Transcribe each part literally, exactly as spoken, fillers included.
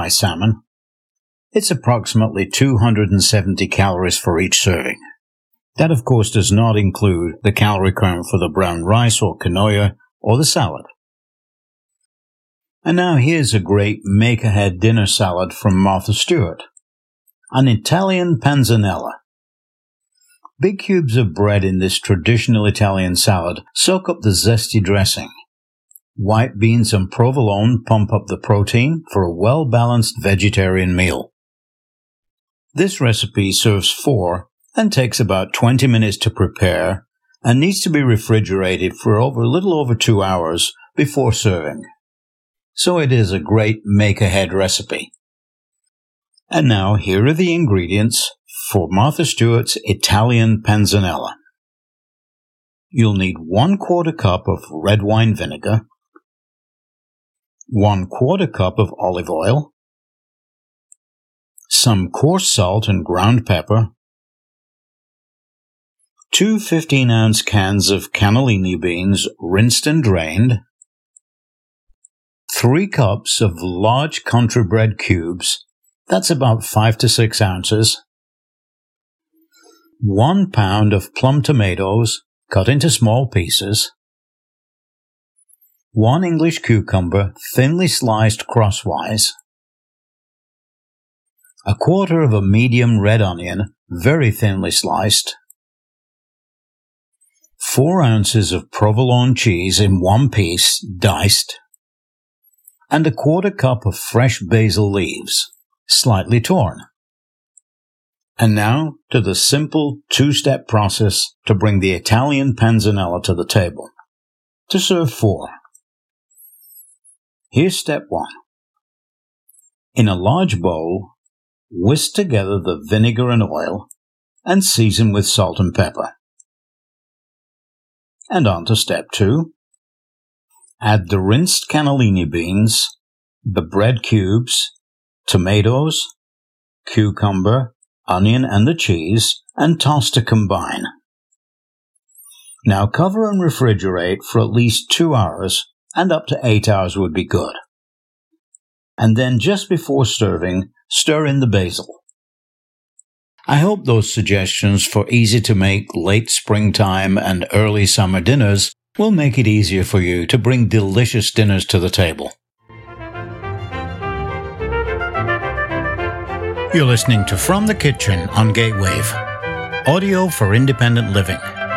salmon. It's approximately two hundred seventy calories for each serving. That, of course, does not include the calorie count for the brown rice or quinoa or the salad. And now here's a great make-ahead dinner salad from Martha Stewart. An Italian panzanella. Big cubes of bread in this traditional Italian salad soak up the zesty dressing. White beans and provolone pump up the protein for a well-balanced vegetarian meal. This recipe serves four and takes about twenty minutes to prepare and needs to be refrigerated for over a little over two hours before serving. So it is a great make-ahead recipe. And now here are the ingredients for Martha Stewart's Italian panzanella. You'll need one quarter cup of red wine vinegar, one quarter cup of olive oil, some coarse salt and ground pepper, two fifteen-ounce cans of cannellini beans rinsed and drained, three cups of large country bread cubes, that's about five to six ounces, one pound of plum tomatoes cut into small pieces, one English cucumber thinly sliced crosswise, a quarter of a medium red onion very thinly sliced, four ounces of provolone cheese in one piece, diced, and a quarter cup of fresh basil leaves, slightly torn. And now to the simple two-step process to bring the Italian panzanella to the table. To serve four. Here's step one. In a large bowl, whisk together the vinegar and oil and season with salt and pepper. And on to step two. Add the rinsed cannellini beans, the bread cubes, tomatoes, cucumber, onion and the cheese, and toss to combine. Now cover and refrigerate for at least two hours, and up to eight hours would be good. And then just before serving, stir in the basil. I hope those suggestions for easy-to-make late springtime and early summer dinners will make it easier for you to bring delicious dinners to the table. You're listening to From the Kitchen on Gatewave, audio for independent living.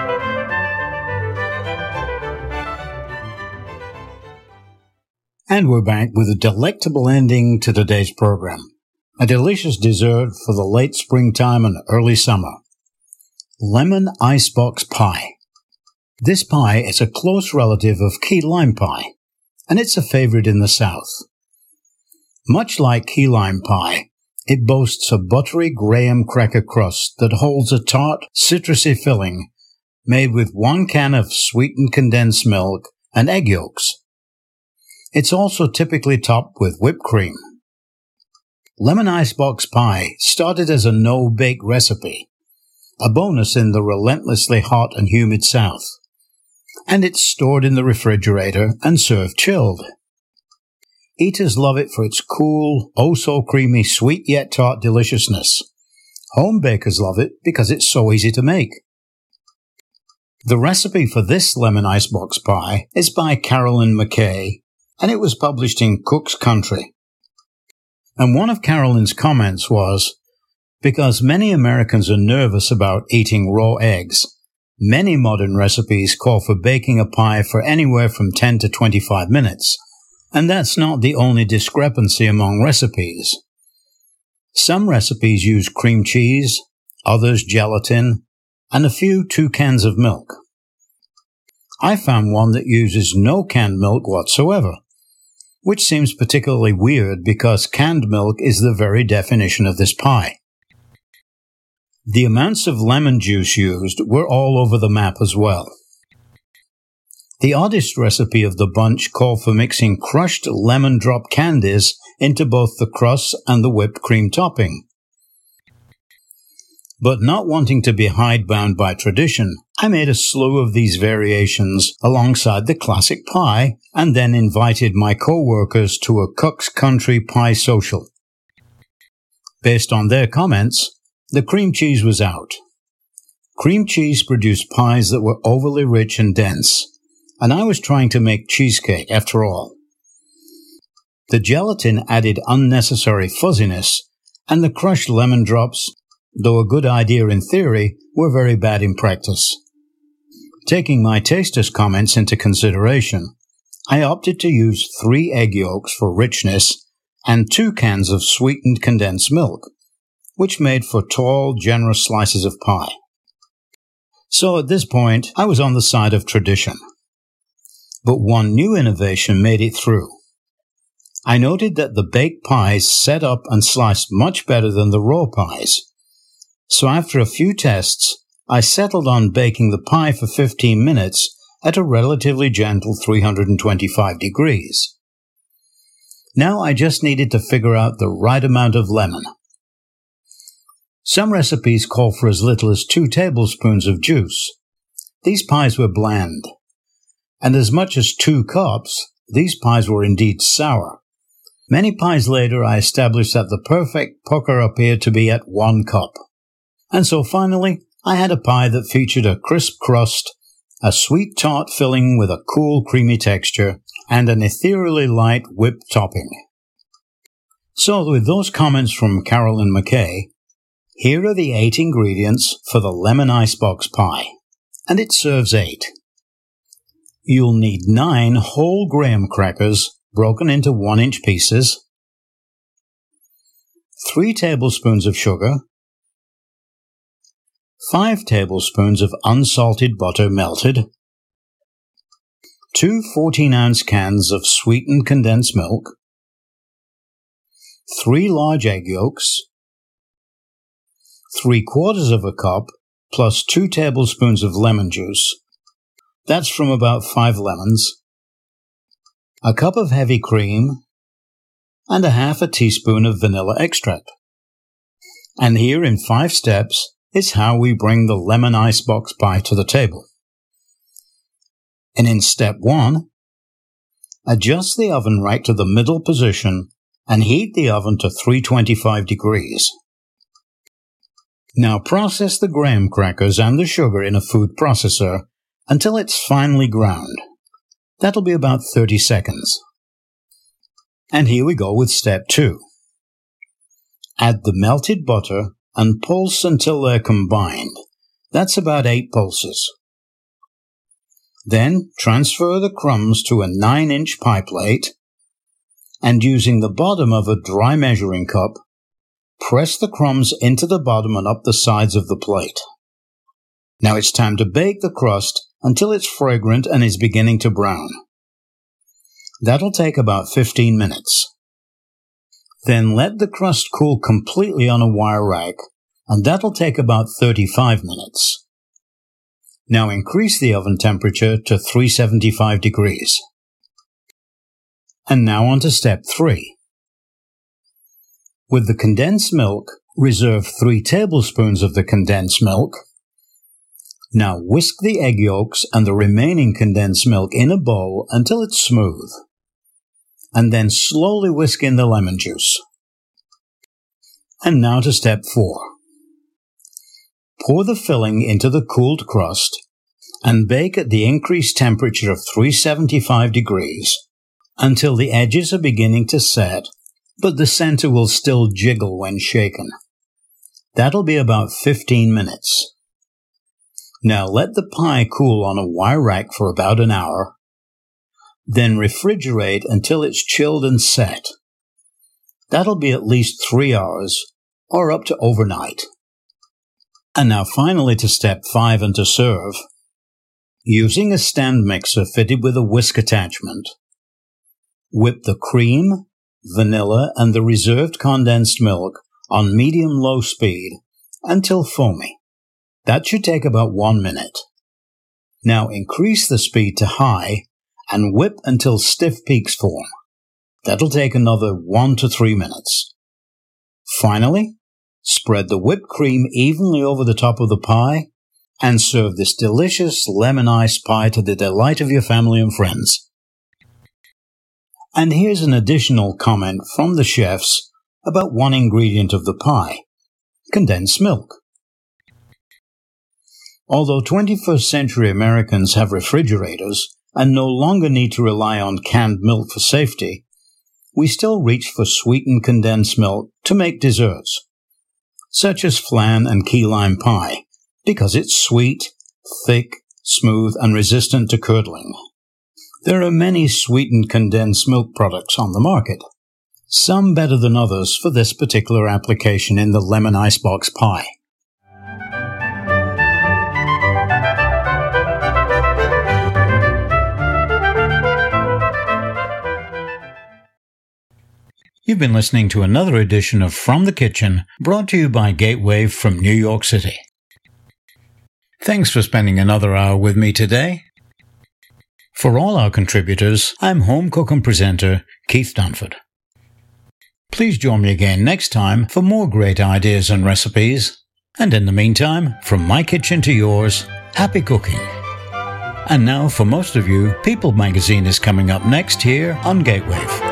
And we're back with a delectable ending to today's program. A delicious dessert for the late springtime and early summer. Lemon icebox pie. This pie is a close relative of key lime pie, and it's a favorite in the South. Much like key lime pie, it boasts a buttery graham cracker crust that holds a tart, citrusy filling made with one can of sweetened condensed milk and egg yolks. It's also typically topped with whipped cream. Lemon icebox pie started as a no-bake recipe, a bonus in the relentlessly hot and humid South, and it's stored in the refrigerator and served chilled. Eaters love it for its cool, oh-so-creamy, sweet yet tart deliciousness. Home bakers love it because it's so easy to make. The recipe for this lemon icebox pie is by Carolyn McKay, and it was published in Cook's Country. And one of Carolyn's comments was, because many Americans are nervous about eating raw eggs, many modern recipes call for baking a pie for anywhere from ten to twenty-five minutes. And that's not the only discrepancy among recipes. Some recipes use cream cheese, others gelatin, and a few two cans of milk. I found one that uses no canned milk whatsoever, which seems particularly weird because canned milk is the very definition of this pie. The amounts of lemon juice used were all over the map as well. The oddest recipe of the bunch called for mixing crushed lemon drop candies into both the crust and the whipped cream topping. But not wanting to be hidebound by tradition, I made a slew of these variations alongside the classic pie and then invited my co-workers to a Cook's Country pie social. Based on their comments, the cream cheese was out. Cream cheese produced pies that were overly rich and dense, and I was trying to make cheesecake after all. The gelatin added unnecessary fuzziness, and the crushed lemon drops, though a good idea in theory, were very bad in practice. Taking my taster's comments into consideration, I opted to use three egg yolks for richness and two cans of sweetened condensed milk, which made for tall, generous slices of pie. So at this point, I was on the side of tradition. But one new innovation made it through. I noted that the baked pies set up and sliced much better than the raw pies. So after a few tests, I settled on baking the pie for fifteen minutes at a relatively gentle three hundred twenty-five degrees. Now I just needed to figure out the right amount of lemon. Some recipes call for as little as two tablespoons of juice. These pies were bland, and as much as two cups, these pies were indeed sour. Many pies later, I established that the perfect pucker appeared to be at one cup. And so finally, I had a pie that featured a crisp crust, a sweet tart filling with a cool creamy texture, and an ethereally light whipped topping. So with those comments from Carolyn McKay, here are the eight ingredients for the lemon icebox pie, and it serves eight. You'll need nine whole graham crackers broken into one-inch pieces, three tablespoons of sugar, five tablespoons of unsalted butter melted, two fourteen-ounce cans of sweetened condensed milk, three large egg yolks, three quarters of a cup plus two tablespoons of lemon juice. That's from about five lemons, a cup of heavy cream, and a half a teaspoon of vanilla extract. And here in five steps is how we bring the lemon icebox pie to the table. And in step one, adjust the oven rack to the middle position and heat the oven to three hundred twenty-five degrees. Now process the graham crackers and the sugar in a food processor until it's finely ground. That'll be about thirty seconds. And here we go with step two. Add the melted butter and pulse until they're combined. That's about eight pulses. Then transfer the crumbs to a nine-inch pie plate and using the bottom of a dry measuring cup, press the crumbs into the bottom and up the sides of the plate. Now it's time to bake the crust until it's fragrant and is beginning to brown. That'll take about fifteen minutes. Then let the crust cool completely on a wire rack, and that'll take about thirty-five minutes. Now increase the oven temperature to three hundred seventy-five degrees. And now on to step three. With the condensed milk, reserve three tablespoons of the condensed milk. Now whisk the egg yolks and the remaining condensed milk in a bowl until it's smooth. And then slowly whisk in the lemon juice. And now to step four. Pour the filling into the cooled crust and bake at the increased temperature of three hundred seventy-five degrees until the edges are beginning to set, but the center will still jiggle when shaken. That'll be about fifteen minutes. Now let the pie cool on a wire rack for about an hour, then refrigerate until it's chilled and set. That'll be at least three hours, or up to overnight. And now finally to step five and to serve. Using a stand mixer fitted with a whisk attachment, whip the cream, vanilla, and the reserved condensed milk on medium-low speed until foamy. That should take about one minute. Now increase the speed to high and whip until stiff peaks form. That'll take another one to three minutes. Finally, spread the whipped cream evenly over the top of the pie and serve this delicious lemon ice pie to the delight of your family and friends. And here's an additional comment from the chefs about one ingredient of the pie: condensed milk. Although twenty-first century Americans have refrigerators and no longer need to rely on canned milk for safety, we still reach for sweetened condensed milk to make desserts, such as flan and key lime pie, because it's sweet, thick, smooth, and resistant to curdling. There are many sweetened condensed milk products on the market, some better than others for this particular application in the lemon icebox pie. You've been listening to another edition of From the Kitchen, brought to you by Gatewave from New York City. Thanks for spending another hour with me today. For all our contributors, I'm home cook and presenter Keith Dunford. Please join me again next time for more great ideas and recipes. And in the meantime, from my kitchen to yours, happy cooking. And now, for most of you, People Magazine is coming up next here on Gatewave.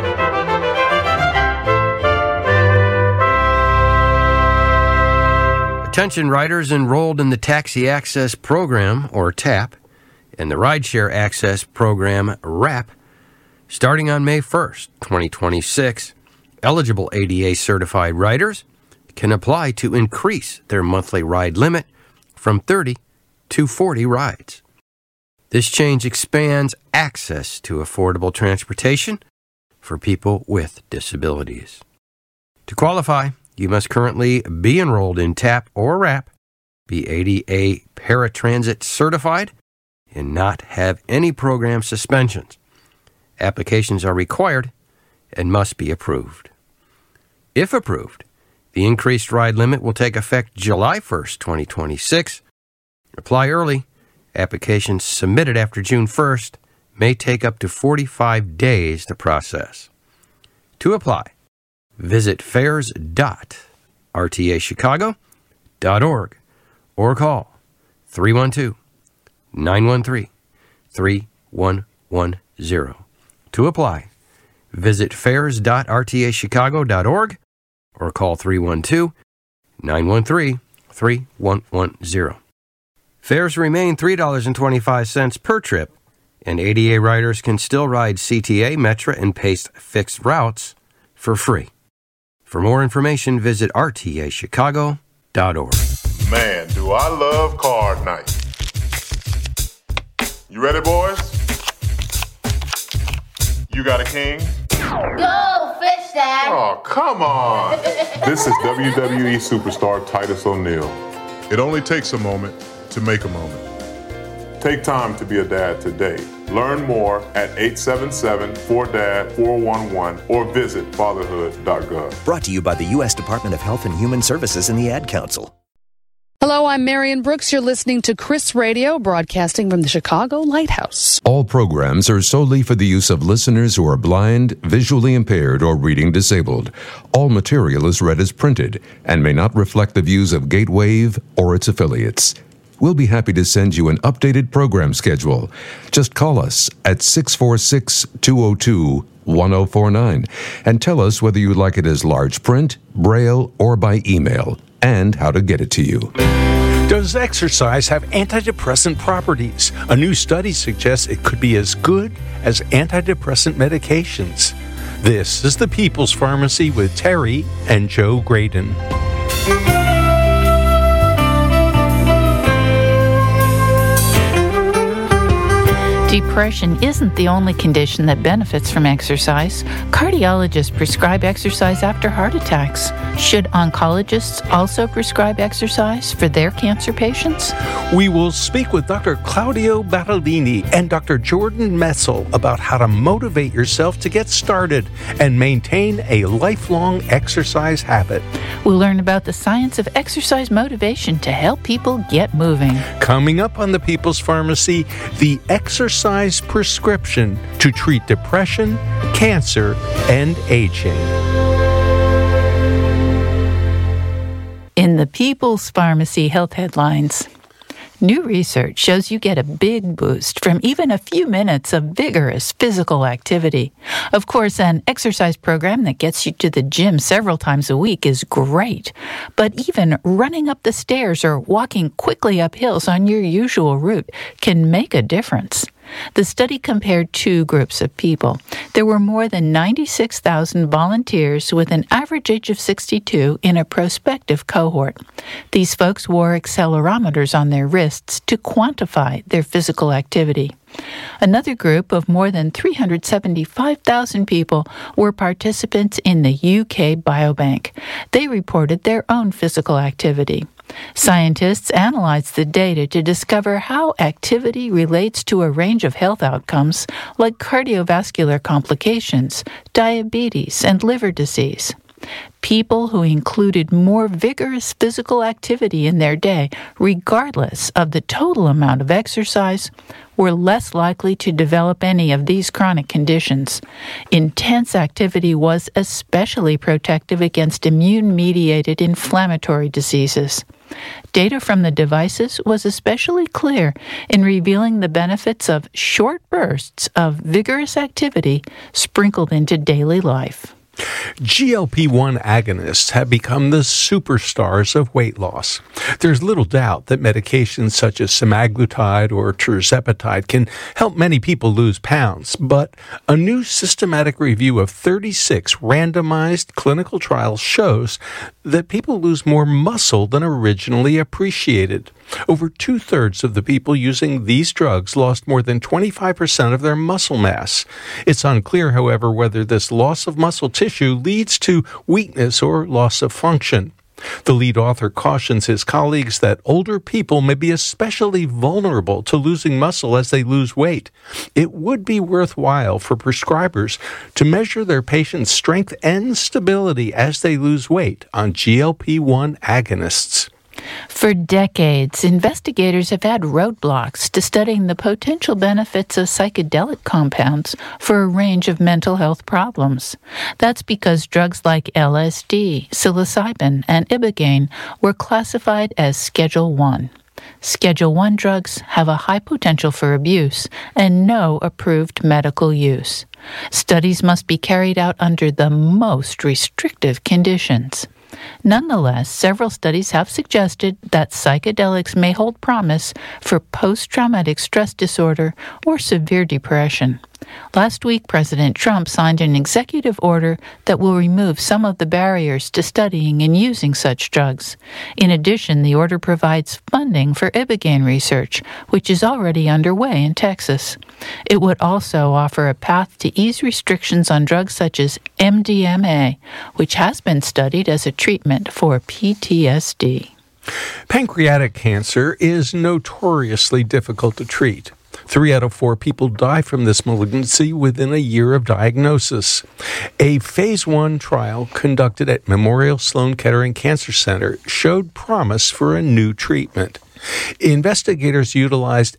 Attention riders enrolled in the Taxi Access Program, or TAP, and the Rideshare Access Program, RAP, starting on May first, twenty twenty-six, eligible A D A-certified riders can apply to increase their monthly ride limit from thirty to forty rides. This change expands access to affordable transportation for people with disabilities. To qualify, you must currently be enrolled in TAP or RAP, be A D A paratransit certified, and not have any program suspensions. Applications are required and must be approved. If approved, the increased ride limit will take effect July first, twenty twenty-six. Apply early. Applications submitted after June first may take up to forty-five days to process. To apply, visit fares dot r t a chicago dot org or call three one two, nine one three, three one one zero. To apply, visit fares dot r t a chicago dot org or call three one two, nine one three, three one one zero. Fares remain three dollars and twenty-five cents per trip, and A D A riders can still ride C T A, Metra, and Pace fixed routes for free. For more information, visit r t a chicago dot org. Man, do I love card night. You ready, boys? You got a king? Go, fish, Dad! Oh, come on! This is W W E superstar Titus O'Neil. It only takes a moment to make a moment. Take time to be a dad today. Learn more at eight seven seven, four D A D, four one one or visit fatherhood dot gov. Brought to you by the U S Department of Health and Human Services and the Ad Council. Hello, I'm Marion Brooks. You're listening to Chris Radio, broadcasting from the Chicago Lighthouse. All programs are solely for the use of listeners who are blind, visually impaired, or reading disabled. All material is read as printed and may not reflect the views of Gatewave or its affiliates. We'll be happy to send you an updated program schedule. Just call us at six four six, two zero two, one zero four nine and tell us whether you'd like it as large print, braille, or by email, and how to get it to you. Does exercise have antidepressant properties? A new study suggests it could be as good as antidepressant medications. This is the People's Pharmacy with Terry and Joe Graydon. Depression isn't the only condition that benefits from exercise. Cardiologists prescribe exercise after heart attacks. Should oncologists also prescribe exercise for their cancer patients? We will speak with Doctor Claudio Battaldini and Doctor Jordan Metzl about how to motivate yourself to get started and maintain a lifelong exercise habit. We'll learn about the science of exercise motivation to help people get moving. Coming up on the People's Pharmacy, the exercise prescription to treat depression, cancer, and aging. In the People's Pharmacy Health Headlines, New research shows you get a big boost from even a few minutes of vigorous physical activity. Of course, an exercise program that gets you to the gym several times a week is great, but even running up the stairs or walking quickly up hills on your usual route can make a difference. The study compared two groups of people. There were more than ninety-six thousand volunteers with an average age of sixty-two in a prospective cohort. These folks wore accelerometers on their wrists to quantify their physical activity. Another group of more than three hundred seventy-five thousand people were participants in the U K Biobank. They reported their own physical activity. Scientists analyzed the data to discover how activity relates to a range of health outcomes like cardiovascular complications, diabetes, and liver disease. People who included more vigorous physical activity in their day, regardless of the total amount of exercise, were less likely to develop any of these chronic conditions. Intense activity was especially protective against immune-mediated inflammatory diseases. Data from the devices was especially clear in revealing the benefits of short bursts of vigorous activity sprinkled into daily life. G L P one agonists have become the superstars of weight loss. There's little doubt that medications such as semaglutide or tirzepatide can help many people lose pounds, but a new systematic review of thirty-six randomized clinical trials shows that people lose more muscle than originally appreciated. Over two-thirds of the people using these drugs lost more than twenty-five percent of their muscle mass. It's unclear, however, whether this loss of muscle tissue leads to weakness or loss of function. The lead author cautions his colleagues that older people may be especially vulnerable to losing muscle as they lose weight. It would be worthwhile for prescribers to measure their patients' strength and stability as they lose weight on G L P one agonists. For decades, investigators have had roadblocks to studying the potential benefits of psychedelic compounds for a range of mental health problems. That's because drugs like L S D, psilocybin, and ibogaine were classified as Schedule one. Schedule one drugs have a high potential for abuse and no approved medical use. Studies must be carried out under the most restrictive conditions. Nonetheless, several studies have suggested that psychedelics may hold promise for post-traumatic stress disorder or severe depression. Last week, President Trump signed an executive order that will remove some of the barriers to studying and using such drugs. In addition, the order provides funding for ibogaine research, which is already underway in Texas. It would also offer a path to ease restrictions on drugs such as M D M A, which has been studied as a treatment for P T S D. Pancreatic cancer is notoriously difficult to treat. Three out of four people die from this malignancy within a year of diagnosis. A phase one trial conducted at Memorial Sloan Kettering Cancer Center showed promise for a new treatment. Investigators utilized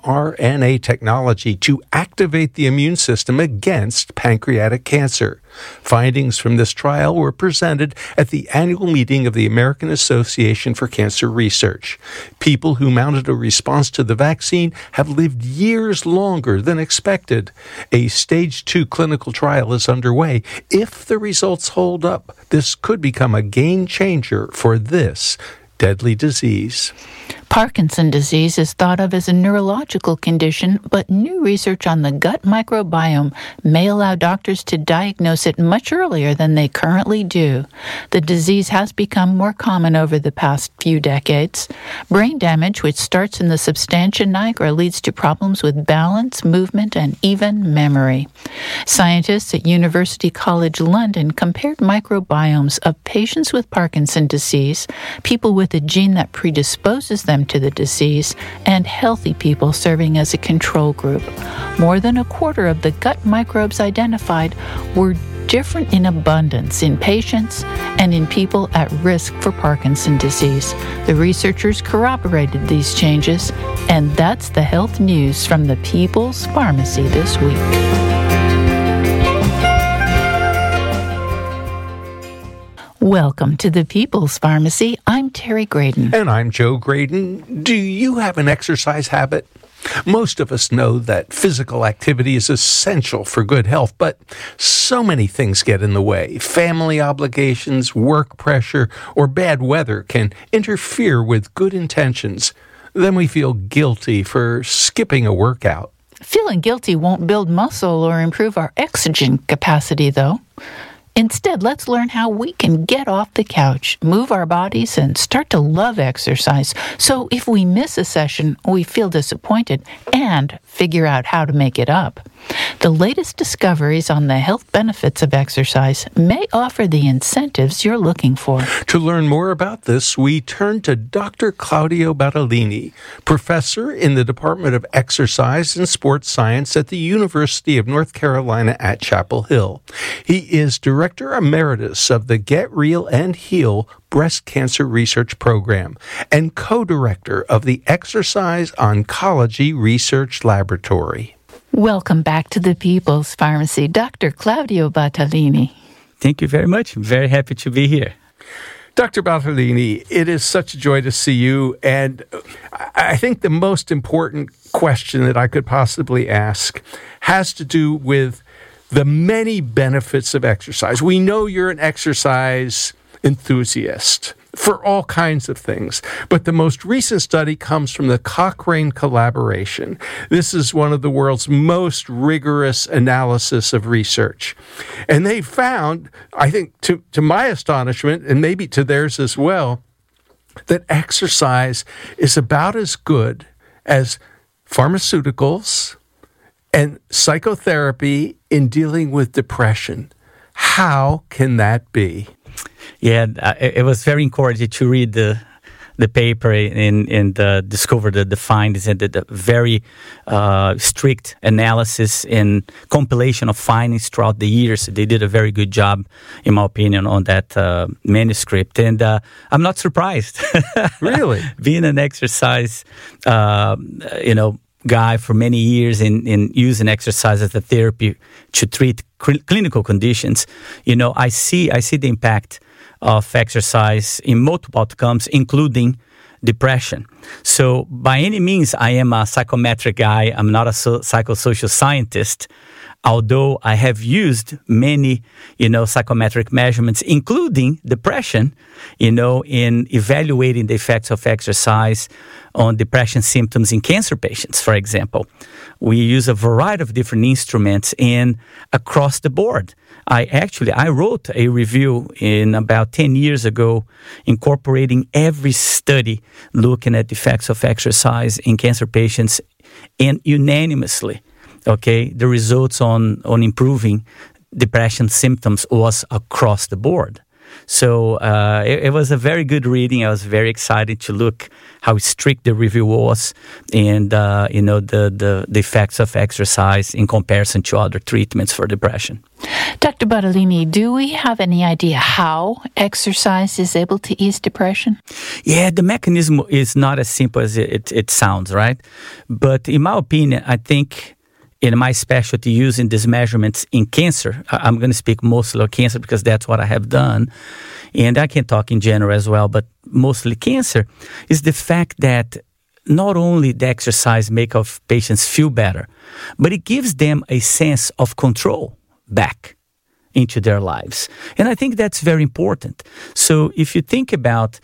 mRNA technology to activate the immune system against pancreatic cancer. Findings from this trial were presented at the annual meeting of the American Association for Cancer Research. People who mounted a response to the vaccine have lived years longer than expected. A stage two clinical trial is underway. If the results hold up, this could become a game changer for this deadly disease. Parkinson's disease is thought of as a neurological condition, but new research on the gut microbiome may allow doctors to diagnose it much earlier than they currently do. The disease has become more common over the past few decades. Brain damage, which starts in the substantia nigra, leads to problems with balance, movement, and even memory. Scientists at University College London compared microbiomes of patients with Parkinson's disease, people with a gene that predisposes them to the disease, and healthy people serving as a control group. More than a quarter of the gut microbes identified were different in abundance in patients and in people at risk for Parkinson's disease. The researchers corroborated these changes, and that's the health news from the People's Pharmacy this week. Welcome to the People's Pharmacy. I'm Terry Graydon. And I'm Joe Graydon. Do you have an exercise habit? Most of us know that physical activity is essential for good health, but so many things get in the way. Family obligations, work pressure, or bad weather can interfere with good intentions. Then we feel guilty for skipping a workout. Feeling guilty won't build muscle or improve our exergent capacity, though. Instead, let's learn how we can get off the couch, move our bodies, and start to love exercise. So if we miss a session, we feel disappointed and figure out how to make it up. The latest discoveries on the health benefits of exercise may offer the incentives you're looking for. To learn more about this, we turn to Doctor Claudio Battaglini, professor in the Department of Exercise and Sports Science at the University of North Carolina at Chapel Hill. He is Director Emeritus of the Get Real and Heal Breast Cancer Research Program and co-director of the Exercise Oncology Research Laboratory. Welcome back to the People's Pharmacy, Doctor Claudio Battaglini. Thank you very much. I'm very happy to be here. Doctor Battaglini, it is such a joy to see you, and I think the most important question that I could possibly ask has to do with the many benefits of exercise. We know you're an exercise enthusiast for all kinds of things, but the most recent study comes from the Cochrane collaboration. This is one of the world's most rigorous analysis of research. And they found, I think to, to my astonishment, and maybe to theirs as well, that exercise is about as good as pharmaceuticals and psychotherapy in dealing with depression. How can that be? Yeah, it was very encouraging to read the the paper and, and uh, discover the, the findings and the, the very uh, strict analysis and compilation of findings throughout the years. They did a very good job, in my opinion, on that uh, manuscript. And uh, I'm not surprised. Really? Being an exercise, uh, you know, guy for many years in, in using exercise as a therapy to treat cl- clinical conditions, you know, I see I see the impact of exercise in multiple outcomes, including depression. So by any means, I am a psychometric guy. I'm not a so- psychosocial scientist, although I have used many, you know, psychometric measurements, including depression, you know, in evaluating the effects of exercise on depression symptoms in cancer patients, for example. We use a variety of different instruments and across the board. I actually, I wrote a review in about ten years ago incorporating every study looking at the effects of exercise in cancer patients, and unanimously, okay, the results on, on improving depression symptoms was across the board. So uh, it, it was a very good reading. I was very excited to look how strict the review was and, uh, you know, the, the, the effects of exercise in comparison to other treatments for depression. Doctor Battaglini, do we have any idea how exercise is able to ease depression? Yeah, the mechanism is not as simple as it, it sounds, right? But in my opinion, I think in my specialty, using these measurements in cancer, I'm going to speak mostly of cancer because that's what I have done. And I can talk in general as well, but mostly cancer, is the fact that not only the exercise make of patients feel better, but it gives them a sense of control back into their lives. And I think that's very important. So if you think about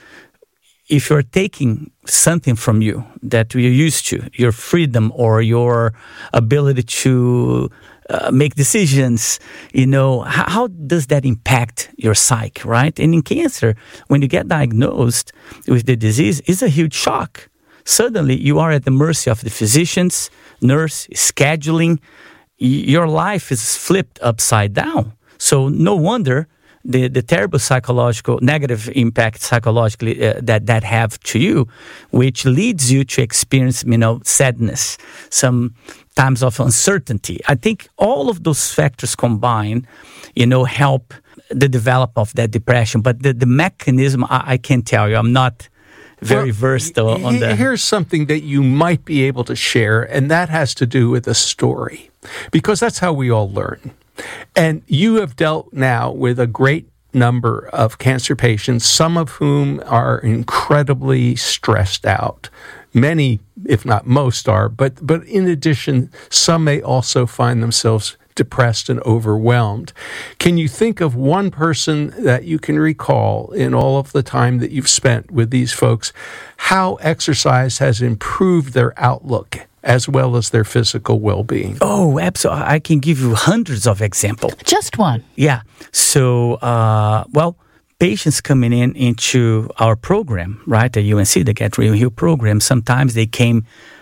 if you're taking something from you that you're used to, your freedom or your ability to uh, make decisions, you know, how, how does that impact your psyche, right? And in cancer, when you get diagnosed with the disease, it's a huge shock. Suddenly, you are at the mercy of the physicians, nurse, scheduling. Your life is flipped upside down. So no wonder The, the terrible psychological, negative impact psychologically uh, that that have to you, which leads you to experience, you know, sadness, some times of uncertainty. I think all of those factors combined, you know, help the development of that depression. But the, the mechanism, I, I can't tell you. I'm not very well, versed on, on that. Here's something that you might be able to share, and that has to do with a story, because that's how we all learn. And you have dealt now with a great number of cancer patients, some of whom are incredibly stressed out. Many, if not most, are, but but in addition, some may also find themselves depressed and overwhelmed. Can you think of one person that you can recall in all of the time that you've spent with these folks, how exercise has improved their outlook as well as their physical well-being? Oh, absolutely. I can give you hundreds of examples. Just one. Yeah. So, uh, well, patients coming in into our program, right, at U N C, the Get Real Heal program, sometimes they came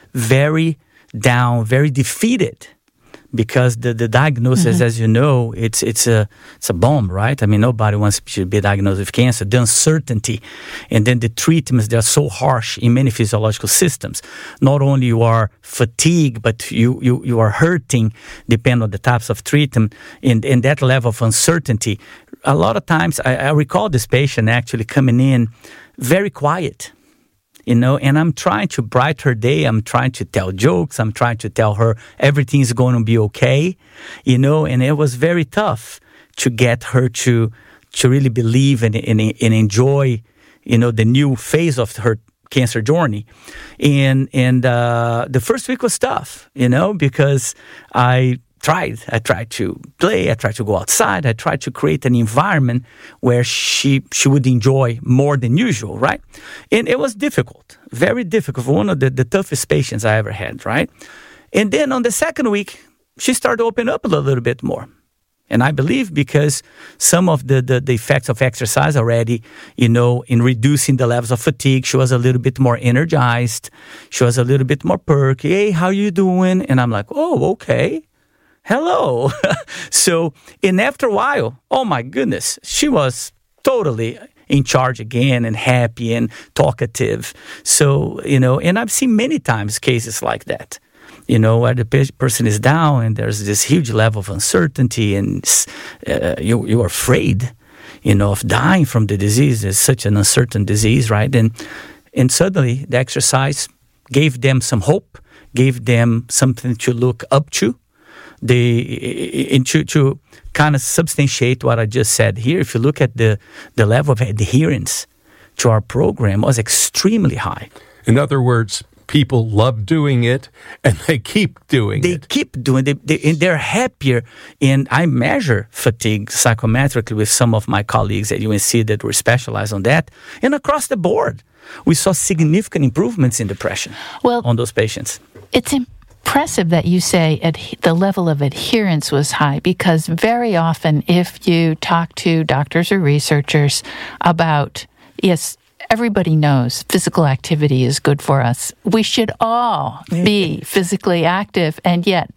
very down, very defeated, because the, the diagnosis, mm-hmm. as you know, it's it's a it's a bomb, right? I mean, nobody wants to be diagnosed with cancer. The uncertainty, and then the treatments, they are so harsh in many physiological systems. Not only you are fatigued, but you you, you are hurting, depending on the types of treatment, and, and that level of uncertainty. A lot of times, I, I recall this patient actually coming in very quiet. You know, and I'm trying to brighten her day. I'm trying to tell jokes. I'm trying to tell her everything's going to be okay, you know, and it was very tough to get her to to really believe and, and, and enjoy, you know, the new phase of her cancer journey. And, and uh, the first week was tough, you know, because I tried. I tried to play. I tried to go outside. I tried to create an environment where she she would enjoy more than usual, right? And it was difficult, very difficult. One of the, the toughest patients I ever had, right? And then on the second week, she started to open up a little bit more. And I believe because some of the, the, the effects of exercise already, you know, in reducing the levels of fatigue, she was a little bit more energized. She was a little bit more perky. Hey, how you doing? And I'm like, oh, okay. Hello. So, and after a while, oh my goodness, she was totally in charge again and happy and talkative. So, you know, and I've seen many times cases like that, you know, where the pe- person is down and there's this huge level of uncertainty and uh, you, you're afraid, you know, of dying from the disease. It's such an uncertain disease, right? And, and suddenly the exercise gave them some hope, gave them something to look up to. They, and to, to kind of substantiate what I just said here, if you look at the, the level of adherence to our program was extremely high. In other words, people love doing it, and they keep doing they it. They keep doing it, they, and they're happier. And I measure fatigue psychometrically with some of my colleagues at U N C that were specialized on that, and across the board, we saw significant improvements in depression well, on those patients. It's impressive. Impressive that you say ad- the level of adherence was high, because very often if you talk to doctors or researchers about, yes, everybody knows physical activity is good for us. We should all be physically active, and yet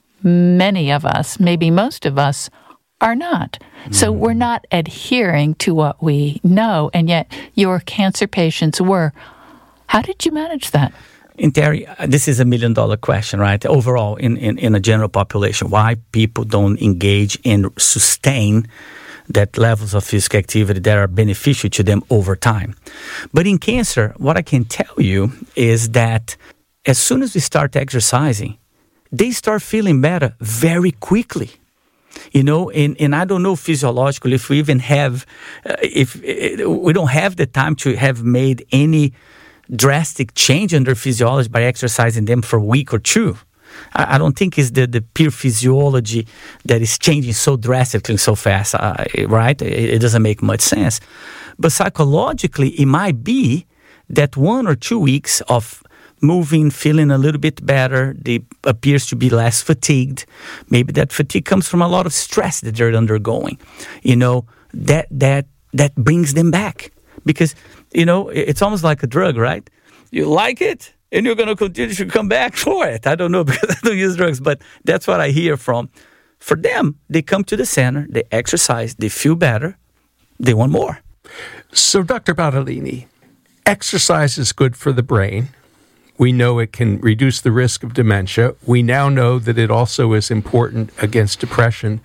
many of us, maybe most of us, are not. Mm. So we're not adhering to what we know, and yet your cancer patients were. How did you manage that? And Terry, this is a million-dollar question, right? Overall, in, in, in a general population, why people don't engage and sustain that levels of physical activity that are beneficial to them over time. But in cancer, what I can tell you is that as soon as we start exercising, they start feeling better very quickly. You know, and, and I don't know physiologically if we even have, uh, if uh, we don't have the time to have made any drastic change in their physiology by exercising them for a week or two. I, I don't think it's the, the pure physiology that is changing so drastically so fast, uh, right? It, it doesn't make much sense. But psychologically, it might be that one or two weeks of moving, feeling a little bit better, they appears to be less fatigued. Maybe that fatigue comes from a lot of stress that they're undergoing. You know, that that that brings them back. Because, you know, it's almost like a drug, right? You like it, and you're going to continue to come back for it. I don't know, because I don't use drugs, but that's what I hear from. For them, they come to the center, they exercise, they feel better, they want more. So, Doctor Bartolini, exercise is good for the brain. We know it can reduce the risk of dementia. We now know that it also is important against depression.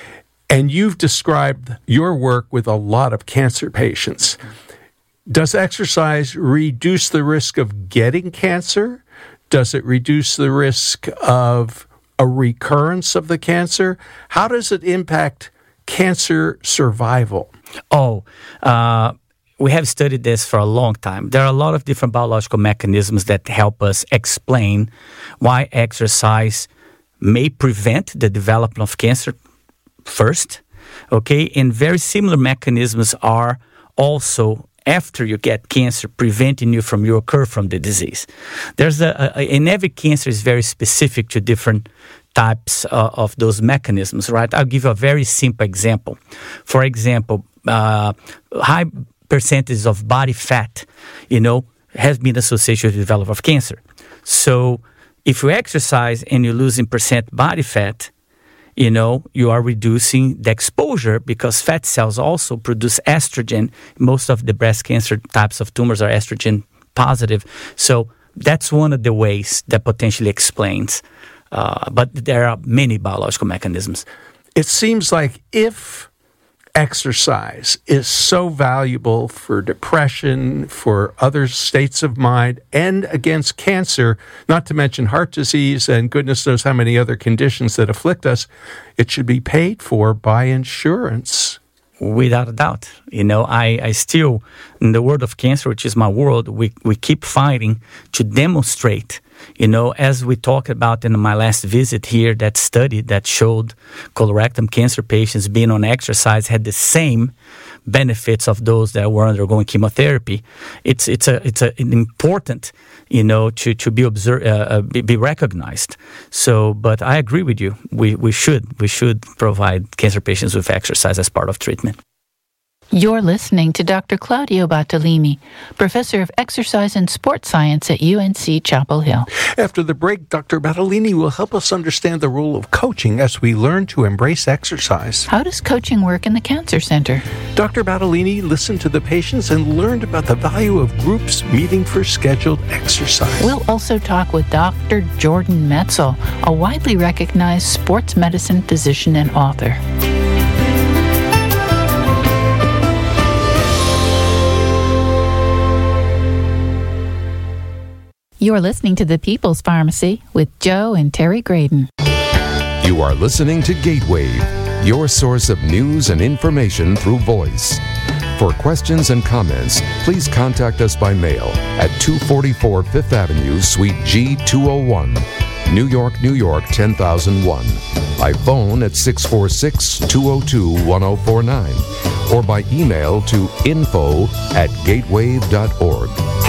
And you've described your work with a lot of cancer patients. Does exercise reduce the risk of getting cancer? Does it reduce the risk of a recurrence of the cancer? How does it impact cancer survival? Oh, uh, we have studied this for a long time. There are a lot of different biological mechanisms that help us explain why exercise may prevent the development of cancer first, okay? And very similar mechanisms are also, after you get cancer, preventing you from you occur from the disease. There's a, a and every cancer is very specific to different types uh, of those mechanisms, right? I'll give you a very simple example. For example, uh, high percentage of body fat, you know, has been associated with the development of cancer. So if you exercise and you're losing percent body fat, you know, you are reducing the exposure because fat cells also produce estrogen. Most of the breast cancer types of tumors are estrogen positive. So that's one of the ways that potentially explains. Uh, but there are many biological mechanisms. It seems like if exercise is so valuable for depression, for other states of mind, and against cancer, not to mention heart disease and goodness knows how many other conditions that afflict us, it should be paid for by insurance. Without a doubt. You know, I, I still, in the world of cancer, which is my world, we, we keep fighting to demonstrate, you know, as we talked about in my last visit here, that study that showed colorectal cancer patients being on exercise had the same benefits of those that were undergoing chemotherapy. It's it's a it's a, an important, you know, to to be observed, uh, be, be recognized. So, but I agree with you. We we should we should provide cancer patients with exercise as part of treatment. You're listening to Doctor Claudio Battaglini, Professor of Exercise and Sports Science at U N C Chapel Hill. After the break, Doctor Battaglini will help us understand the role of coaching as we learn to embrace exercise. How does coaching work in the Cancer Center? Doctor Battaglini listened to the patients and learned about the value of groups meeting for scheduled exercise. We'll also talk with Doctor Jordan Metzl, a widely recognized sports medicine physician and author. You're listening to The People's Pharmacy with Joe and Terry Graydon. You are listening to Gatewave, your source of news and information through voice. For questions and comments, please contact us by mail at two forty-four Fifth Avenue, Suite G two oh one, New York, New York ten thousand one. By phone at six four six, two oh two, one oh four nine. Or by email to info at gatewave dot org.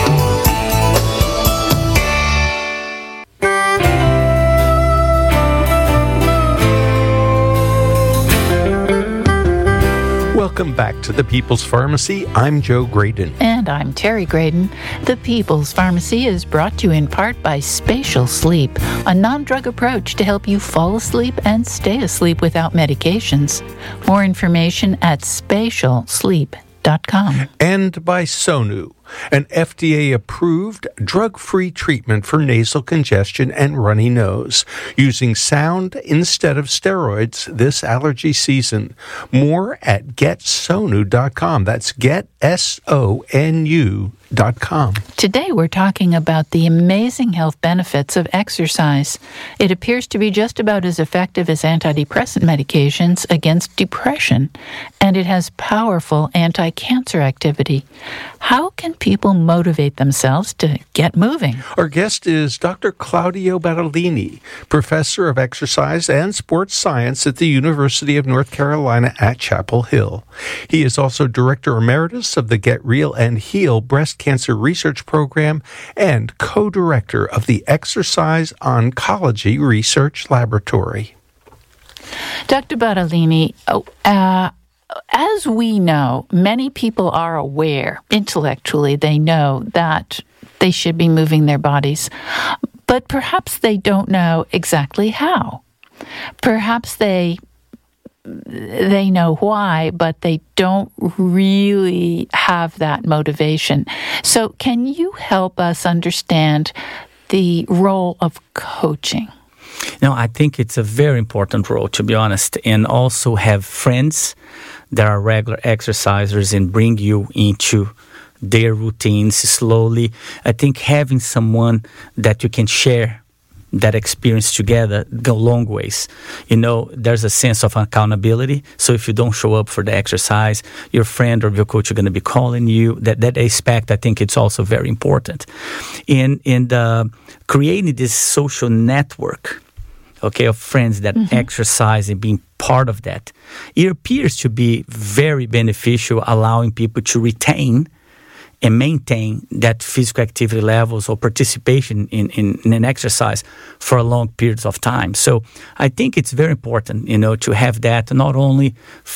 Welcome back to The People's Pharmacy. I'm Joe Graydon. And I'm Terry Graydon. The People's Pharmacy is brought to you in part by Spatial Sleep, a non-drug approach to help you fall asleep and stay asleep without medications. More information at spatial sleep dot com. And by Sonu, an F D A-approved, drug-free treatment for nasal congestion and runny nose, using sound instead of steroids this allergy season. More at get sonu dot com. That's get, S O N U dot com. Today we're talking about the amazing health benefits of exercise. It appears to be just about as effective as antidepressant medications against depression, and it has powerful anti-cancer activity. How can people motivate themselves to get moving? Our guest is Doctor Claudio Battaglini, Professor of Exercise and Sports Science at the University of North Carolina at Chapel Hill. He is also Director Emeritus of the Get Real and Heal Breast Cancer Research Program and co-director of the Exercise Oncology Research Laboratory. Doctor Battaglini, oh, uh, as we know, many people are aware, intellectually, they know that they should be moving their bodies, but perhaps they don't know exactly how. Perhaps they they know why, but they don't really have that motivation. So can you help us understand the role of coaching? No, I think it's a very important role, to be honest, and also have friends that are regular exercisers and bring you into their routines slowly. I think having someone that you can share that experience together go long ways. You know, there's a sense of accountability. So if you don't show up for the exercise, your friend or your coach are going to be calling you. That that aspect, I think it's also very important. In in the creating this social network, okay, of friends that mm-hmm. exercise and being part of that, it appears to be very beneficial, allowing people to retain and maintain that physical activity levels or participation in, in, in an exercise for a long periods of time. So I think it's very important, you know, to have that not only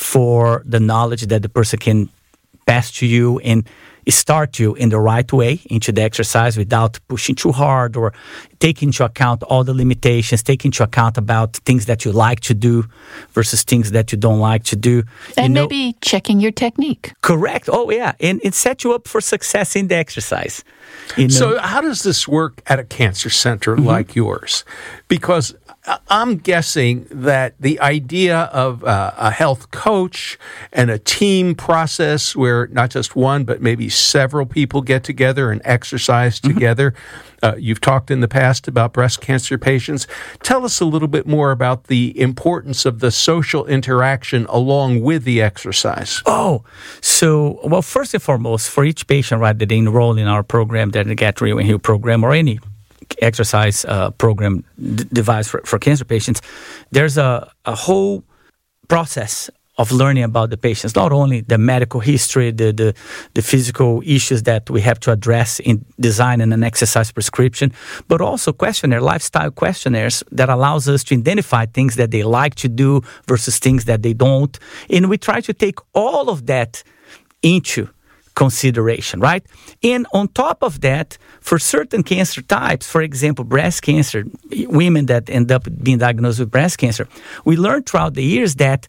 for the knowledge that the person can pass to you and start you in the right way into the exercise without pushing too hard or take into account all the limitations, take into account about things that you like to do versus things that you don't like to do. And you know, maybe checking your technique. Correct. Oh, yeah. And it sets you up for success in the exercise. You know? So how does this work at a cancer center mm-hmm. like yours? Because I'm guessing that the idea of uh, a health coach and a team process where not just one, but maybe several people get together and exercise mm-hmm. together. Uh, you've talked in the past about breast cancer patients. Tell us a little bit more about the importance of the social interaction along with the exercise. Oh, so, well, first and foremost, for each patient, right, that they enroll in our program, that they get Real and Heal program or any exercise uh, program d- device for, for cancer patients, there's a, a whole process of learning about the patients, not only the medical history, the, the the physical issues that we have to address in designing an exercise prescription, but also questionnaire, lifestyle questionnaires that allows us to identify things that they like to do versus things that they don't. And we try to take all of that into consideration, right? And on top of that, for certain cancer types, for example, breast cancer, women that end up being diagnosed with breast cancer, we learned throughout the years that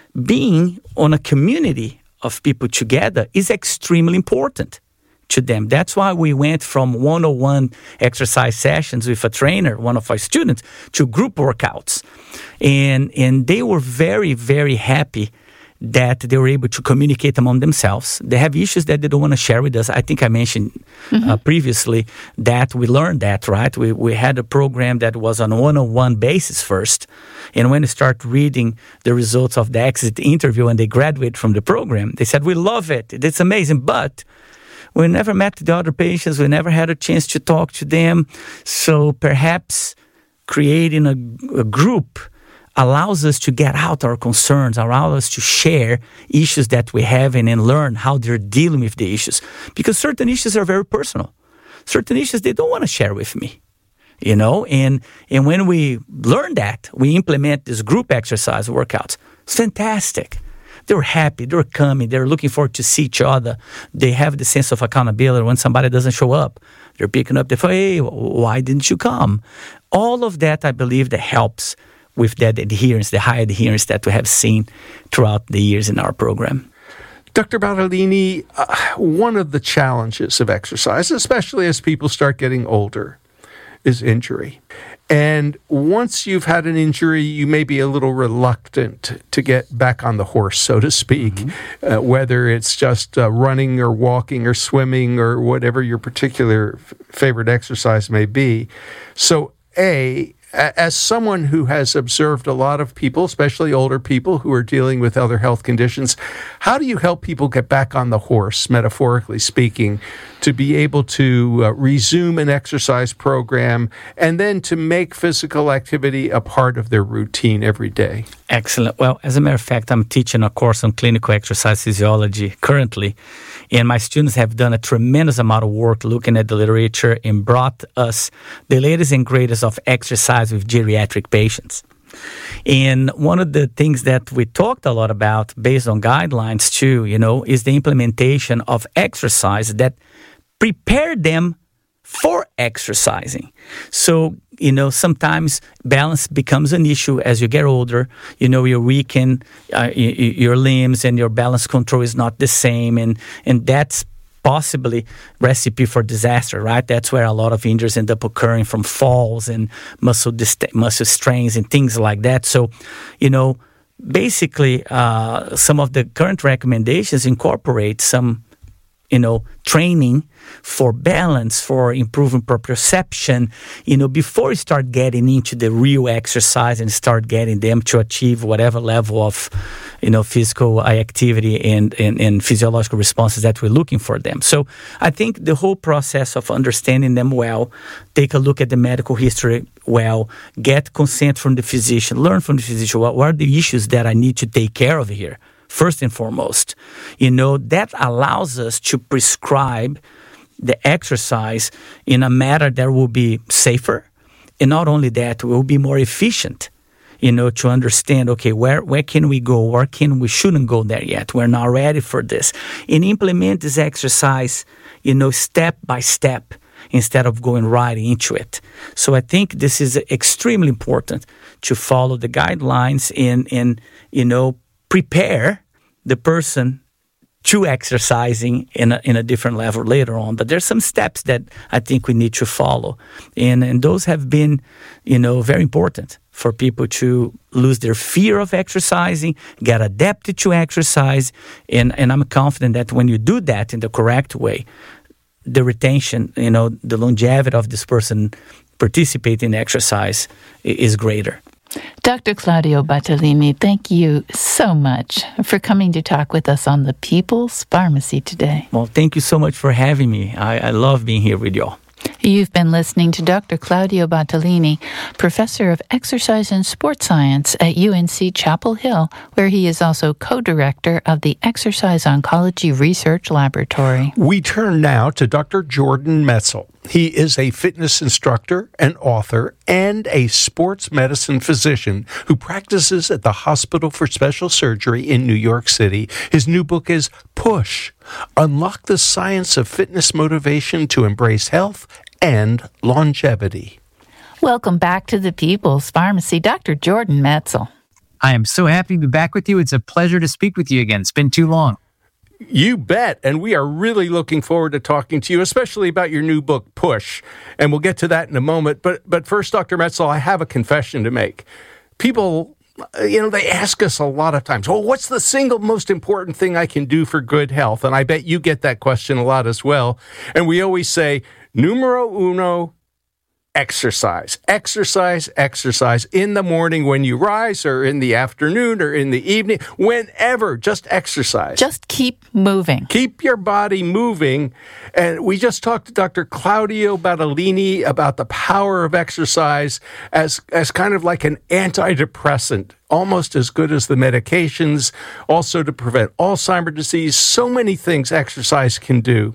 being on a community of people together is extremely important to them. That's why we went from one-on-one exercise sessions with a trainer, one of our students, to group workouts. And, and they were very, very happy that they were able to communicate among themselves. They have issues that they don't want to share with us. I think I mentioned mm-hmm. uh, previously that we learned that, right? We we had a program that was on a one-on-one basis first. And when they start reading the results of the exit interview and they graduate from the program, they said, we love it. It's amazing. But we never met the other patients. We never had a chance to talk to them. So perhaps creating a, a group allows us to get out our concerns, allows us to share issues that we have and then learn how they're dealing with the issues. Because certain issues are very personal. Certain issues they don't want to share with me, you know? And and when we learn that, we implement this group exercise workouts. It's fantastic. They're happy. They're coming. They're looking forward to see each other. They have the sense of accountability. When somebody doesn't show up, they're picking up the phone, hey, why didn't you come? All of that, I believe, that helps with that adherence, the high adherence that we have seen throughout the years in our program. Doctor Bartolini, uh, one of the challenges of exercise, especially as people start getting older, is injury. And once you've had an injury, you may be a little reluctant to get back on the horse, so to speak, mm-hmm. uh, whether it's just uh, running or walking or swimming or whatever your particular f- favorite exercise may be. So, A, as someone who has observed a lot of people, especially older people who are dealing with other health conditions, how do you help people get back on the horse, metaphorically speaking, to be able to uh, resume an exercise program and then to make physical activity a part of their routine every day? Excellent. Well, as a matter of fact, I'm teaching a course on clinical exercise physiology currently, and my students have done a tremendous amount of work looking at the literature and brought us the latest and greatest of exercise with geriatric patients. And one of the things that we talked a lot about based on guidelines too, you know, is the implementation of exercise that prepare them for exercising. So, you know, sometimes balance becomes an issue as you get older. You know, you weaken uh, y- y- your limbs and your balance control is not the same. And, and that's possibly recipe for disaster, right? That's where a lot of injuries end up occurring from falls and muscle dist- muscle strains and things like that. So, you know, basically uh, some of the current recommendations incorporate some you know, training for balance, for improving proprioception, you know, before you start getting into the real exercise and start getting them to achieve whatever level of, you know, physical activity and, and, and physiological responses that we're looking for them. So I think the whole process of understanding them well, take a look at the medical history well, get consent from the physician, learn from the physician, what, what are the issues that I need to take care of here? First and foremost, you know, that allows us to prescribe the exercise in a manner that will be safer. And not only that, will be more efficient, you know, to understand, okay, where, where can we go? Where can we shouldn't go there yet? We're not ready for this. And implement this exercise, you know, step by step instead of going right into it. So I think this is extremely important to follow the guidelines and, and you know, prepare the person to exercising in a, in a different level later on. But there's some steps that I think we need to follow. And, and those have been, you know, very important for people to lose their fear of exercising, get adapted to exercise. And, and I'm confident that when you do that in the correct way, the retention, you know, the longevity of this person participating in exercise is greater. Doctor Claudio Battaglini, thank you so much for coming to talk with us on the People's Pharmacy today. Well, thank you so much for having me. I, I love being here with y'all. You've been listening to Doctor Claudio Battaglini, Professor of Exercise and Sports Science at U N C Chapel Hill, where he is also co-director of the Exercise Oncology Research Laboratory. We turn now to Doctor Jordan Metzl. He is a fitness instructor, an author, and a sports medicine physician who practices at the Hospital for Special Surgery in New York City. His new book is Push, Unlock the Science of Fitness Motivation to Embrace Health and Longevity. Welcome back to the People's Pharmacy, Doctor Jordan Metzl. I am so happy to be back with you. It's a pleasure to speak with you again. It's been too long. You bet. And we are really looking forward to talking to you, especially about your new book, Push. And we'll get to that in a moment. But but first, Doctor Metzl, I have a confession to make. People, you know, they ask us a lot of times, well, what's the single most important thing I can do for good health? And I bet you get that question a lot as well. And we always say, numero uno, exercise. Exercise, exercise in the morning when you rise, or in the afternoon, or in the evening, whenever, just exercise. Just keep moving. Keep your body moving. And we just talked to Doctor Claudio Battaglini about the power of exercise as, as kind of like an antidepressant, almost as good as the medications, also to prevent Alzheimer's disease. So many things exercise can do.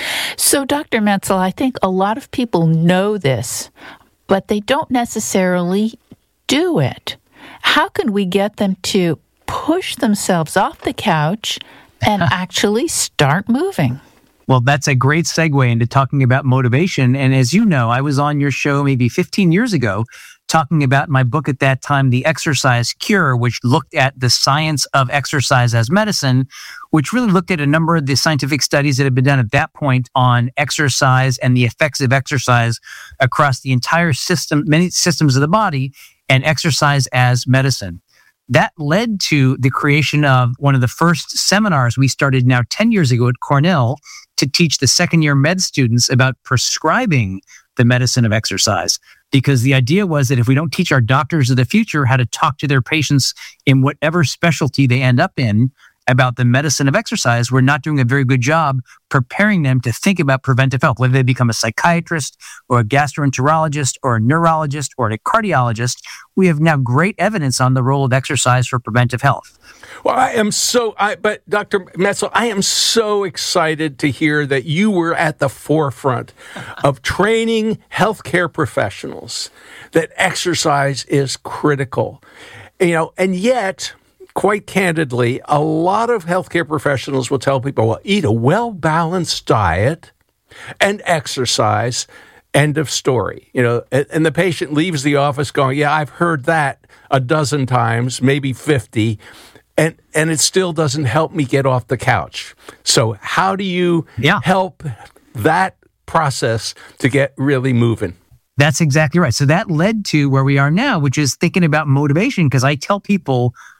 So, Doctor Metzl, I think a lot of people know this, but they don't necessarily do it. How can we get them to push themselves off the couch and actually start moving? Well, that's a great segue into talking about motivation. And as you know, I was on your show maybe fifteen years ago talking about my book at that time, The Exercise Cure, which looked at the science of exercise as medicine, which really looked at a number of the scientific studies that had been done at that point on exercise and the effects of exercise across the entire system, many systems of the body, and exercise as medicine. That led to the creation of one of the first seminars we started now ten years ago at Cornell to teach the second year med students about prescribing the medicine of exercise. Because the idea was that if we don't teach our doctors of the future how to talk to their patients in whatever specialty they end up in about the medicine of exercise, we're not doing a very good job preparing them to think about preventive health, whether they become a psychiatrist or a gastroenterologist or a neurologist or a cardiologist. We have now great evidence on the role of exercise for preventive health. Well, I am so, I, but Doctor Metzl, I am so excited to hear that you were at the forefront of training healthcare professionals that exercise is critical. You know, and yet, quite candidly, a lot of healthcare professionals will tell people, well, eat a well-balanced diet and exercise, end of story. You know, and the patient leaves the office going, yeah, I've heard that a dozen times, maybe fifty, and, and it still doesn't help me get off the couch. So how do you yeah. help that process to get really moving? That's exactly right. So that led to where we are now, which is thinking about motivation, because I tell people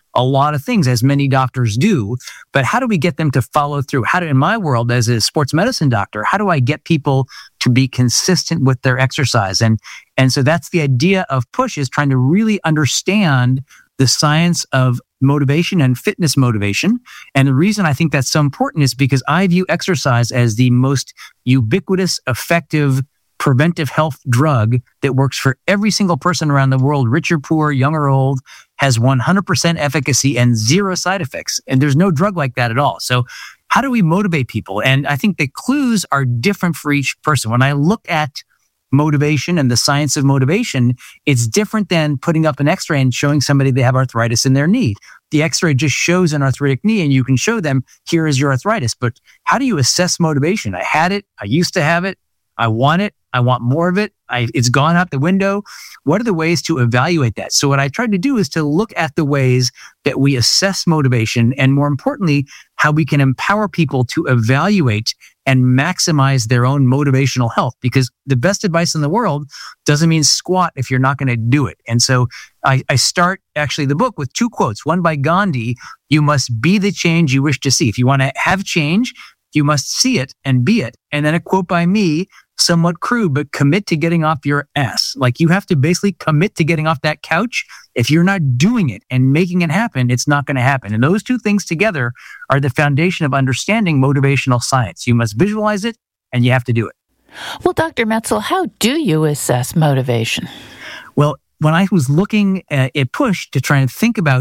a lot of things, as many doctors do. But how do we get them to follow through? How do, in my world, as a sports medicine doctor, how do I get people to be consistent with their exercise? And, and so that's the idea of PUSH, is trying to really understand the science of motivation and fitness motivation. And the reason I think that's so important is because I view exercise as the most ubiquitous, effective, preventive health drug that works for every single person around the world, rich or poor, young or old, has one hundred percent efficacy and zero side effects. And there's no drug like that at all. So how do we motivate people? And I think the clues are different for each person. When I look at motivation and the science of motivation, it's different than putting up an x-ray and showing somebody they have arthritis in their knee. The x-ray just shows an arthritic knee and you can show them, here is your arthritis. But how do you assess motivation? I had it. I used to have it. I want it. I want more of it. I, it's gone out the window. What are the ways to evaluate that? So what I tried to do is to look at the ways that we assess motivation, and more importantly, how we can empower people to evaluate and maximize their own motivational health. Because the best advice in the world doesn't mean squat if you're not going to do it. And so I, I start actually the book with two quotes, one by Gandhi: you must be the change you wish to see. If you want to have change, you must see it and be it. And then a quote by me, somewhat crude, but commit to getting off your ass. Like, you have to basically commit to getting off that couch. If you're not doing it and making it happen, it's not going to happen. And those two things together are the foundation of understanding motivational science. You must visualize it and you have to do it. Well, Doctor Metzl, how do you assess motivation? Well, when I was looking at PUSH to try and think about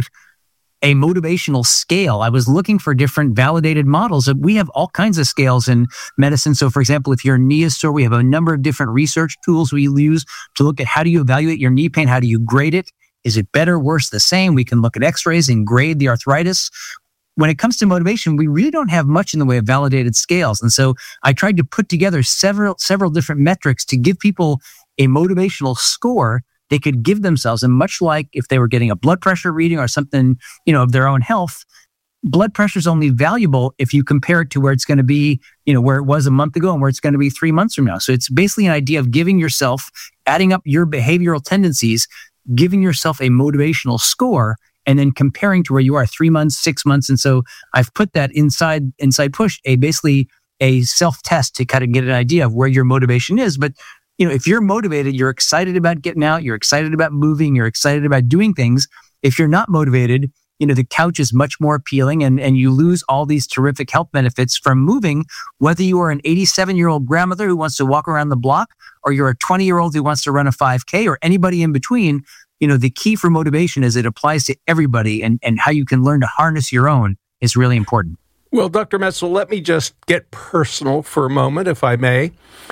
a motivational scale, I was looking for different validated models. We have all kinds of scales in medicine. So, for example, if your knee is sore, we have a number of different research tools we use to look at how do you evaluate your knee pain? How do you grade it? Is it better, worse, the same? We can look at x-rays and grade the arthritis. When it comes to motivation, we really don't have much in the way of validated scales. And so I tried to put together several, several different metrics to give people a motivational score they could give themselves. And much like if they were getting a blood pressure reading or something, you know, of their own health, blood pressure is only valuable if you compare it to where it's going to be, you know, where it was a month ago and where it's going to be three months from now. So it's basically an idea of giving yourself, adding up your behavioral tendencies, giving yourself a motivational score, and then comparing to where you are three months, six months. And so I've put that inside, inside PUSH, a basically a self-test to kind of get an idea of where your motivation is. But you know, if you're motivated, you're excited about getting out, you're excited about moving, you're excited about doing things. If you're not motivated, you know, the couch is much more appealing, and, and you lose all these terrific health benefits from moving, whether you are an eighty-seven-year-old grandmother who wants to walk around the block, or you're a twenty-year-old who wants to run a five K, or anybody in between. You know, the key for motivation is it applies to everybody, and, and how you can learn to harness your own is really important. Well, Doctor Metzl, let me just get personal for a moment, if I may.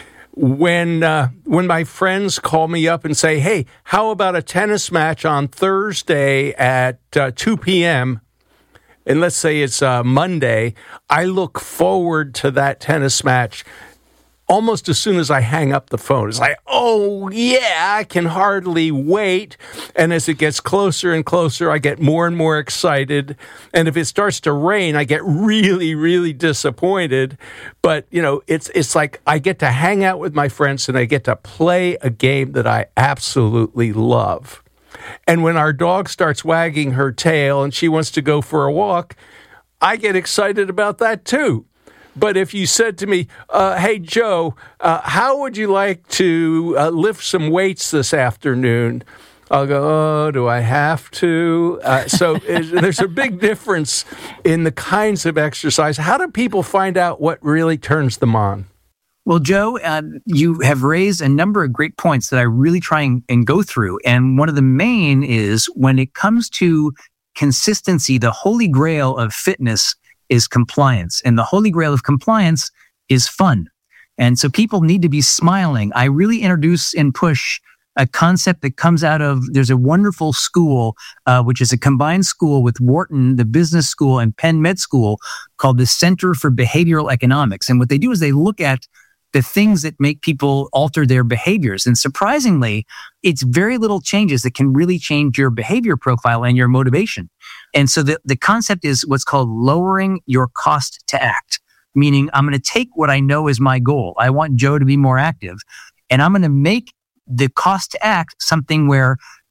When uh, when my friends call me up and say, hey, how about a tennis match on Thursday at uh, two p.m., and let's say it's uh, Monday, I look forward to that tennis match almost as soon as I hang up the phone. It's like, oh, yeah, I can hardly wait. And as it gets closer and closer, I get more and more excited. And if it starts to rain, I get really, really disappointed. But, you know, it's it's like I get to hang out with my friends and I get to play a game that I absolutely love. And when our dog starts wagging her tail and she wants to go for a walk, I get excited about that too. But if you said to me, uh, hey, Joe, uh, how would you like to uh, lift some weights this afternoon? I'll go, oh, do I have to? Uh, so it, there's a big difference in the kinds of exercise. How do people find out what really turns them on? Well, Joe, uh, you have raised a number of great points that I really try and, and go through. And one of the main is when it comes to consistency, the holy grail of fitness is compliance. And the holy grail of compliance is fun. And so people need to be smiling. I really introduce and push a concept that comes out of, there's a wonderful school, uh, which is a combined school with Wharton, the business school, and Penn Med School, called the Center for Behavioral Economics. And what they do is they look at the things that make people alter their behaviors. And surprisingly, it's very little changes that can really change your behavior profile and your motivation. And so the, the concept is what's called lowering your cost to act, meaning I'm going to take what I know is my goal. I want Joe to be more active, and I'm going to make the cost to act something where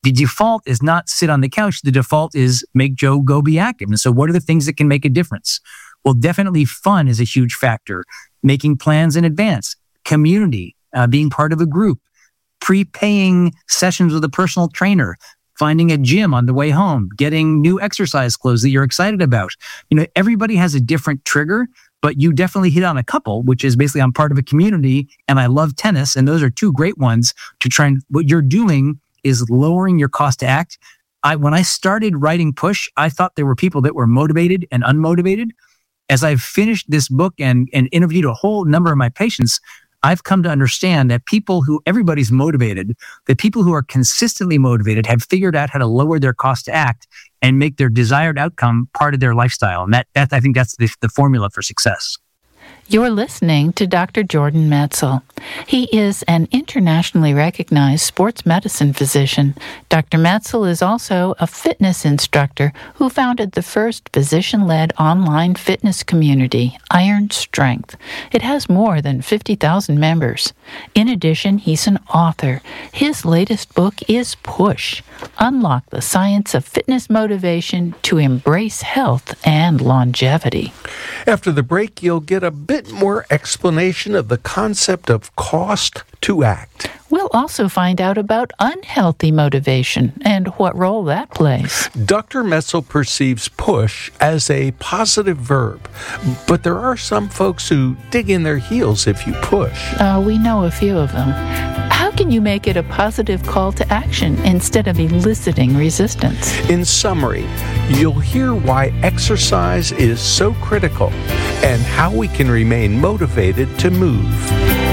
the default is not sit on the couch. The default is make Joe go be active. And so what are the things that can make a difference? Well, definitely fun is a huge factor. Making plans in advance, community, uh, being part of a group, prepaying sessions with a personal trainer, finding a gym on the way home, getting new exercise clothes that you're excited about. You know, everybody has a different trigger, but you definitely hit on a couple, which is basically I'm part of a community and I love tennis. And those are two great ones to try and what you're doing is lowering your cost to act. I, when I started writing Push, I thought there were people that were motivated and unmotivated. As I've finished this book and, and interviewed a whole number of my patients, I've come to understand that people who, everybody's motivated, that people who are consistently motivated have figured out how to lower their cost to act and make their desired outcome part of their lifestyle. And that, that I think that's the, the formula for success. You're listening to Doctor Jordan Metzl. He is an internationally recognized sports medicine physician. Doctor Metzl is also a fitness instructor who founded the first physician-led online fitness community, Iron Strength. It has more than fifty thousand members. In addition, he's an author. His latest book is Push, Unlock the Science of Fitness Motivation to Embrace Health and Longevity. After the break, you'll get a bit more explanation of the concept of cost to act. We'll also find out about unhealthy motivation and what role that plays. Doctor Metzl perceives push as a positive verb, but there are some folks who dig in their heels if you push. Uh, we know a few of them. How can you make it a positive call to action instead of eliciting resistance? In summary, you'll hear why exercise is so critical and how we can remain motivated to move.